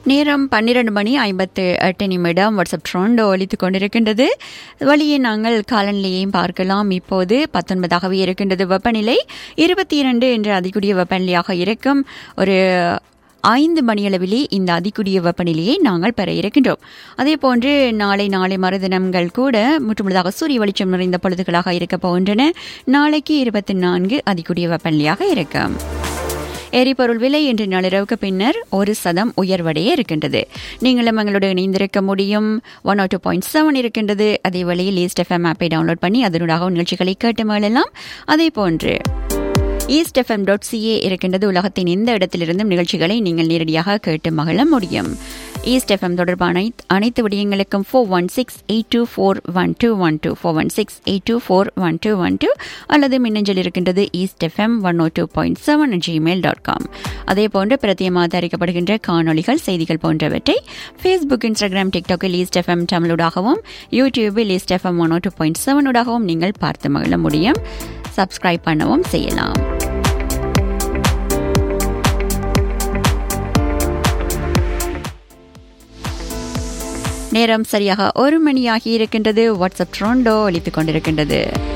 நேரம் 12:58 வாட்ஸ்அப் ட்ரோண்டோ ஒலித்துக் கொண்டிருக்கின்றது. வழியே நாங்கள் காலநிலையையும் பார்க்கலாம். இப்போது 19ஆகவே இருக்கின்றது. வெப்பநிலை 22 என்ற அதிகூடிய வெப்பநிலையாக இருக்கும். ஒரு 5 மணியளவிலே இந்த அதிகூடிய வெப்பநிலையை நாங்கள் பெற இருக்கின்றோம். அதே போன்று நாளை மறுதினங்கள் கூட முற்றுமுழுதாக சூரிய வெளிச்சம் நிறைந்த பொழுதுகளாக இருக்கப் போகின்றன. நாளைக்கு 24 அதிகூடிய வெப்பநிலையாக இருக்கும். எரிபொருள் விலை இன்று நள்ளிரவுக்கு பின்னர் 1% உயர்வடைய இருக்கின்றது. நீங்களும் எங்களுடன் இணைந்திருக்க முடியும். 102.7 இருக்கின்றது. அதே வேளையில் ஈஸ்ட் எஃப்எம் ஆப்பை டவுன்லோட் பண்ணி அதனூடாக நிகழ்ச்சிகளை கேட்டு மகிழலாம். அதே போன்று eastfm.ca இருக்கின்றது. உலகத்தின் எந்த இடத்திலிருந்தும் நிகழ்ச்சிகளை நீங்கள் நேரடியாக கேட்டு மகிழ முடியும். ஈஸ்ட் எஃப்எம் தொடர்பான அனைத்து விடயங்களுக்கும் 416-824-1212 416-824-1212 அல்லது மின்னஞ்சல் இருக்கின்றது eastfm102.7@gmail.com. அதே போன்று பிரத்தியமாக தயாரிக்கப்படுகின்ற காணொளிகள், செய்திகள் போன்றவற்றை ஃபேஸ்புக், இன்ஸ்டாகிராம், டிக்டாக்கில் ஈஸ்ட் எஃப்எம் தமிழூடாகவும், யூடியூபில் ஈஸ்ட் எஃப்எம் 102.7 ஊடாகவும் நீங்கள் பார்த்து மகிழ முடியும். சப்ஸ்கிரைப் பண்ணவும் செய்யலாம். நேரம் சரியாக 1 மணியாகி இருக்கின்றது. வாட்ஸ்அப் ட்ரோண்டோ ஒலித்துக் கொண்டிருக்கின்றது.